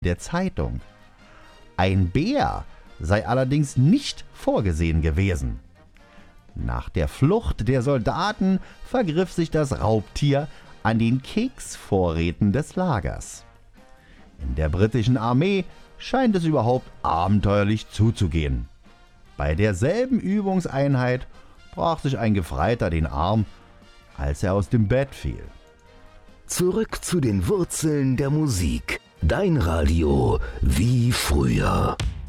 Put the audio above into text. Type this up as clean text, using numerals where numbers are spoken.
der Zeitung. Ein Bär sei allerdings nicht vorgesehen gewesen. Nach der Flucht der Soldaten vergriff sich das Raubtier an den Keksvorräten des Lagers. In der britischen Armee scheint es überhaupt abenteuerlich zuzugehen. Bei derselben Übungseinheit brach sich ein Gefreiter den Arm, als er aus dem Bett fiel. Zurück zu den Wurzeln der Musik. Dein Radio wie früher.